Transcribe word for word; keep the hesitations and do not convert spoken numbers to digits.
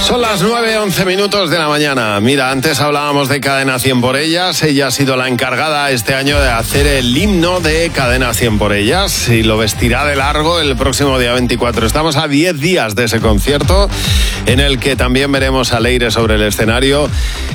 Son las nueve, once minutos de la mañana. Mira, antes hablábamos de Cadena cien por ellas. Ella ha sido la encargada este año de hacer el himno de Cadena cien por ellas y lo vestirá de largo el próximo día veinticuatro. Estamos a diez días de ese concierto en el que también veremos a Leire sobre el escenario